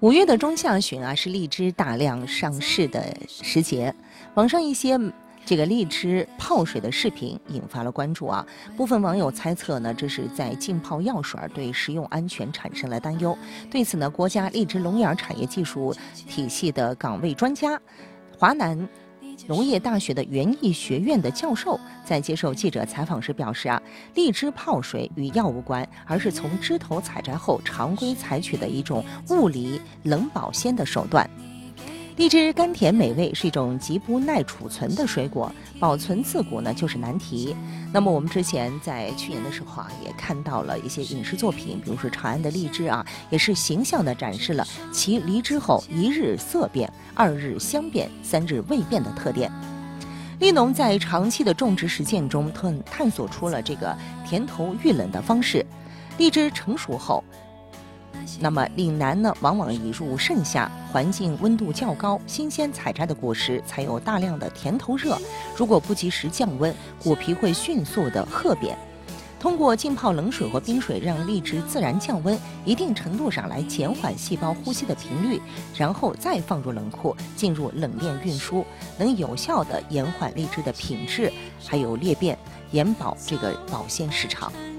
5月的中下旬是荔枝大量上市的时节，网上一些这个荔枝泡水的视频引发了关注部分网友猜测呢，这是在浸泡药水，对食用安全产生了担忧。对此呢，国家荔枝龙眼产业技术体系的岗位专家、华南农业大学的园艺学院的教授在接受记者采访时表示荔枝泡水与药无关，而是从枝头采摘后常规采取的一种物理冷保鲜的手段。荔枝甘甜美味，是一种极不耐储存的水果，保存自古呢就是难题。那么我们之前在去年的时候也看到了一些影视作品，比如说长安的荔枝也是形象地展示了其离枝后1日色变、2日香变、3日味变的特点。荔农在长期的种植实践中探索出了这个甜头遇冷的方式。荔枝成熟后，那么岭南呢往往已入盛夏，环境温度较高，新鲜采摘的果实才有大量的甜头热，如果不及时降温，果皮会迅速的褐变。通过浸泡冷水或冰水让荔枝自然降温，一定程度上来减缓细胞呼吸的频率，然后再放入冷库进入冷链运输，能有效的延缓荔枝的品质还有裂变，延保这个保鲜时长。